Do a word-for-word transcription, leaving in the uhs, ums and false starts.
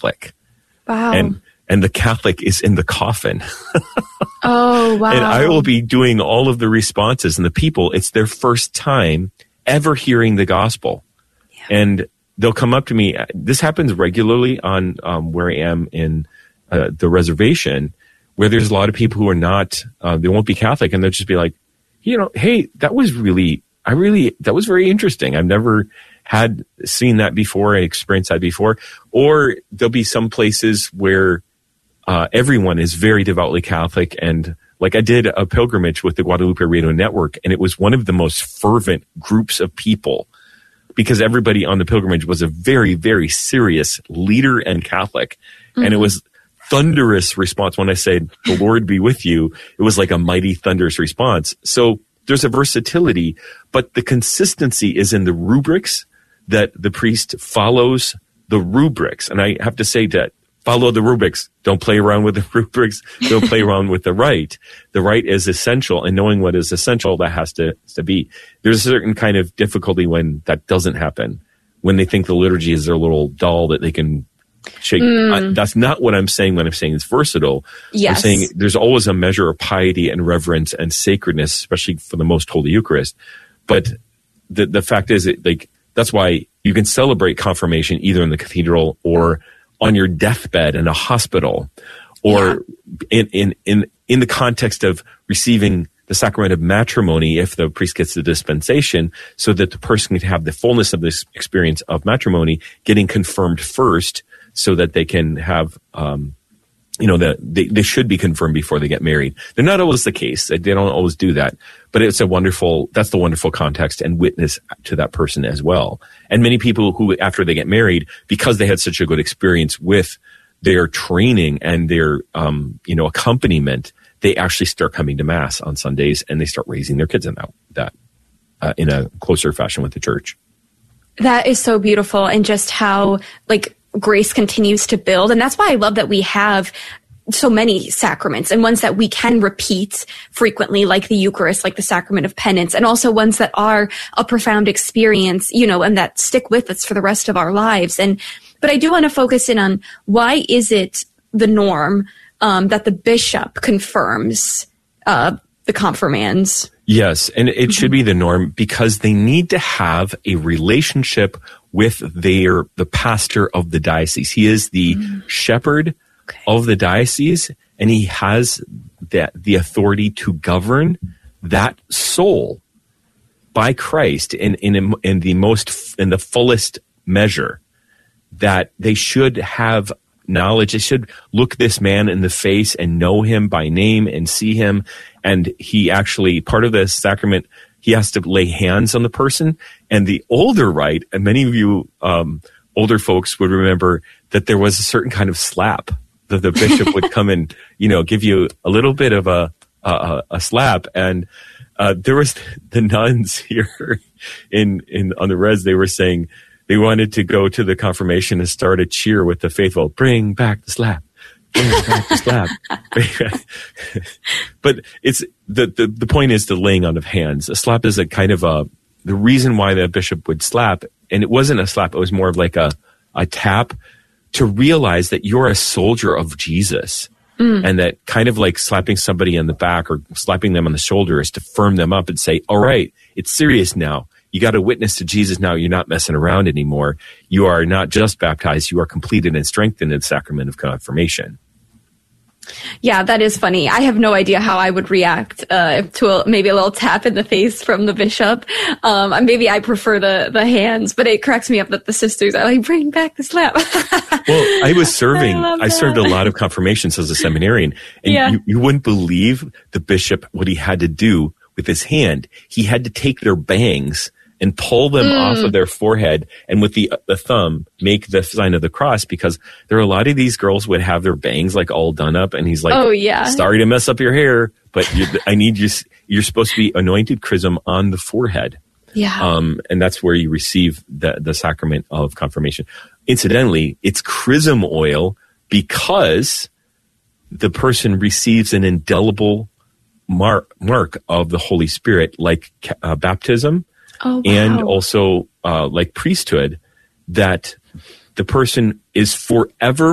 Catholic. Wow. And and the Catholic is in the coffin. Oh, wow. And I will be doing all of the responses, and the people, it's their first time ever hearing the gospel. Yeah. And they'll come up to me. This happens regularly on um, where I am in uh, the reservation, where there's a lot of people who are not, uh, they won't be Catholic, and they'll just be like, you know, hey, that was really, I really, that was very interesting. I've never had seen that before, I experienced that before. Or there'll be some places where uh, everyone is very devoutly Catholic, and like I did a pilgrimage with the Guadalupe Radio Network, and it was one of the most fervent groups of people because everybody on the pilgrimage was a very, very serious leader and Catholic. Mm-hmm. And it was thunderous response. When I said, the Lord be with you, it was like a mighty thunderous response. So there's a versatility, but the consistency is in the rubrics that the priest follows the rubrics. And I have to say that follow the rubrics. Don't play around with the rubrics. Don't play around with the rite. The rite is essential, and knowing what is essential, that has to, to be. There's a certain kind of difficulty when that doesn't happen, when they think the liturgy is their little doll that they can shake. Mm. I, that's not what I'm saying when I'm saying it's versatile. Yes. I'm saying there's always a measure of piety and reverence and sacredness, especially for the Most Holy Eucharist. But the the fact is, it, like, that's why you can celebrate confirmation either in the cathedral or on your deathbed in a hospital, or yeah. in, in, in, in the context of receiving the sacrament of matrimony, if the priest gets the dispensation, so that the person can have the fullness of this experience of matrimony, getting confirmed first, so that they can have, um, you know, the, they, they should be confirmed before they get married. They're not always the case. They don't always do that. But it's a wonderful, that's the wonderful context and witness to that person as well. And many people who, after they get married, because they had such a good experience with their training and their, um, you know, accompaniment, they actually start coming to Mass on Sundays, and they start raising their kids in that, that uh, in a closer fashion with the church. That is so beautiful. And just how, like, grace continues to build. And that's why I love that we have so many sacraments, and ones that we can repeat frequently, like the Eucharist, like the sacrament of penance, and also ones that are a profound experience, you know, and that stick with us for the rest of our lives. And, but I do want to focus in on, why is it the norm um, that the bishop confirms uh, the confirmands? Yes, and it mm-hmm. should be the norm, because they need to have a relationship with their the pastor of the diocese. He is the mm-hmm. shepherd okay. of the diocese, and he has the, the authority to govern that soul by Christ in in in the most in the fullest measure. That they should have knowledge. They should look this man in the face and know him by name and see him. And he actually, part of the sacrament, he has to lay hands on the person. And the older rite, and many of you um, older folks would remember that there was a certain kind of slap that the bishop would come and, you know, give you a little bit of a a, a slap. And uh, there was the nuns here in in on the res. They were saying they wanted to go to the confirmation and start a cheer with the faithful. Bring back the slap. Bring back the slap. But it's the, the the point is the laying on of hands. A slap is a kind of a the reason why the bishop would slap, and it wasn't a slap. It was more of like a a tap to realize that you're a soldier of Jesus. Mm. And that kind of like slapping somebody on the back or slapping them on the shoulder is to firm them up and say, all right, it's serious now. You got to witness to Jesus now. You're not messing around anymore. You are not just baptized. You are completed and strengthened in the sacrament of confirmation. Yeah, that is funny. I have no idea how I would react uh, to a, maybe a little tap in the face from the bishop. Um, maybe I prefer the, the hands, but it cracks me up that the sisters are like, bring back the slap. Well, I was serving, I, I served a lot of confirmations as a seminarian, and yeah. you, you wouldn't believe the bishop, what he had to do with his hand. He had to take their bangs and pull them mm. off of their forehead, and with the the thumb make the sign of the cross, because there are a lot of these girls would have their bangs like all done up, and he's like, "Oh yeah, sorry to mess up your hair, but you, I need you. You're supposed to be anointed chrism on the forehead." Yeah, um, and that's where you receive the the sacrament of confirmation. Incidentally, it's chrism oil because the person receives an indelible mark mark of the Holy Spirit, like uh, baptism. Oh, wow. And also uh, like priesthood, that the person is forever